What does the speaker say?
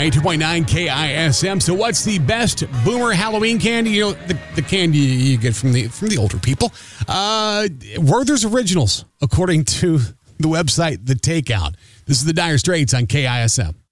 92.9 KISM. So what's the best Boomer Halloween candy? You know, the candy you get from the older people. Werther's Originals, according to the website The Takeout. This is the Dire Straits on KISM.